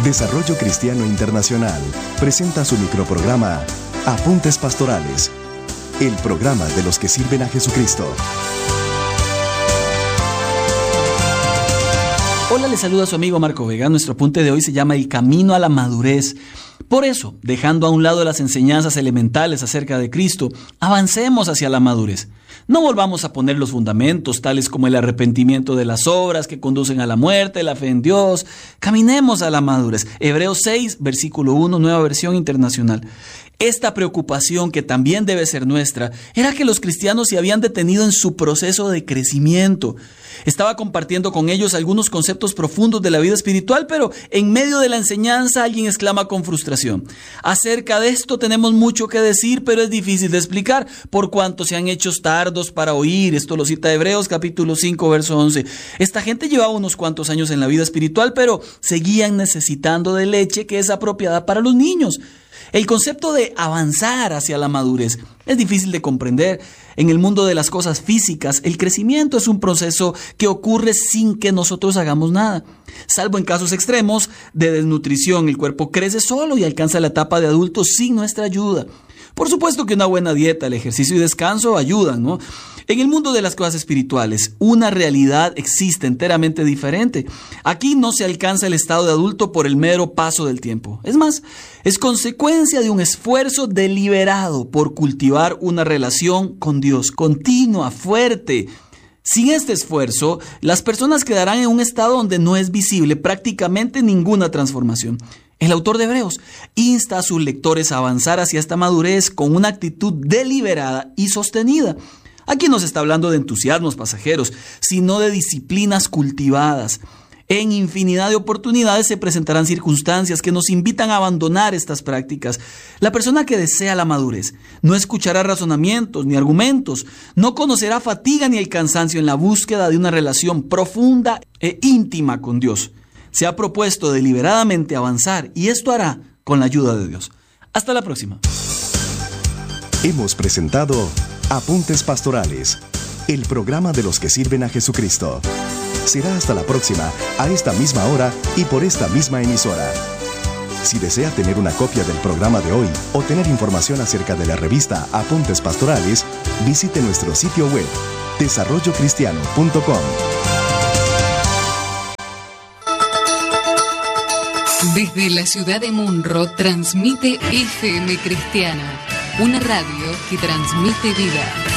Desarrollo Cristiano Internacional presenta su microprograma Apuntes Pastorales, el programa de los que sirven a Jesucristo. Hola, le saluda su amigo Marco Vega. Nuestro apunte de hoy se llama El Camino a la Madurez. Por eso, dejando a un lado las enseñanzas elementales acerca de Cristo, avancemos hacia la madurez. No volvamos a poner los fundamentos, tales como el arrepentimiento de las obras que conducen a la muerte, la fe en Dios. Caminemos a la madurez. Hebreos 6, versículo 1, Nueva Versión Internacional. Esta preocupación, que también debe ser nuestra, era que los cristianos se habían detenido en su proceso de crecimiento. Estaba compartiendo con ellos algunos conceptos profundos de la vida espiritual, pero en medio de la enseñanza alguien exclama con frustración: acerca de esto tenemos mucho que decir, pero es difícil de explicar, por cuanto se han hecho tardos para oír. Esto lo cita Hebreos capítulo 5, verso 11. Esta gente llevaba unos cuantos años en la vida espiritual, pero seguían necesitando de leche que es apropiada para los niños. El concepto de avanzar hacia la madurez es difícil de comprender. En el mundo de las cosas físicas, el crecimiento es un proceso que ocurre sin que nosotros hagamos nada. Salvo en casos extremos de desnutrición, el cuerpo crece solo y alcanza la etapa de adulto sin nuestra ayuda. Por supuesto que una buena dieta, el ejercicio y descanso ayudan, ¿no? En el mundo de las cosas espirituales, una realidad existe enteramente diferente. Aquí no se alcanza el estado de adulto por el mero paso del tiempo. Es más, es consecuencia de un esfuerzo deliberado por cultivar una relación con Dios, continua, fuerte. Sin este esfuerzo, las personas quedarán en un estado donde no es visible prácticamente ninguna transformación. El autor de Hebreos insta a sus lectores a avanzar hacia esta madurez con una actitud deliberada y sostenida. Aquí no se está hablando de entusiasmos pasajeros, sino de disciplinas cultivadas. En infinidad de oportunidades se presentarán circunstancias que nos invitan a abandonar estas prácticas. La persona que desea la madurez no escuchará razonamientos ni argumentos, no conocerá fatiga ni el cansancio en la búsqueda de una relación profunda e íntima con Dios. Se ha propuesto deliberadamente avanzar, y esto hará con la ayuda de Dios. Hasta la próxima. Hemos presentado Apuntes Pastorales, el programa de los que sirven a Jesucristo. Será hasta la próxima, a esta misma hora y por esta misma emisora. Si desea tener una copia del programa de hoy o tener información acerca de la revista Apuntes Pastorales, visite nuestro sitio web, desarrollocristiano.com. Desde la ciudad de Munro transmite FM Cristiana, una radio que transmite vida.